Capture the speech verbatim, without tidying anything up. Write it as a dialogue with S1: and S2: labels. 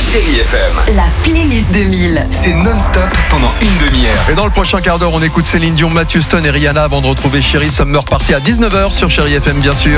S1: Chérie F M.
S2: La playlist deux mille.
S1: C'est non-stop pendant une demi-heure.
S3: Et dans le prochain quart d'heure, on écoute Céline Dion, Matthew Stone et Rihanna avant de retrouver Chérie Summer Party à dix-neuf heures sur Chérie F M, bien sûr.